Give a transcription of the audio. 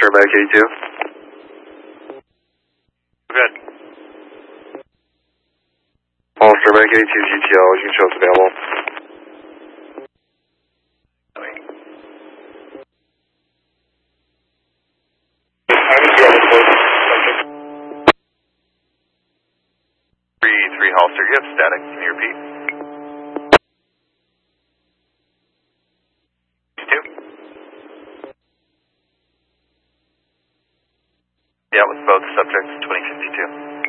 Holster, Medic 82. Good. Holster, Medic 82 GTL, you can show us available. Three Holster, you have static. Can you repeat? 2? Yeah, with both subjects, 2052.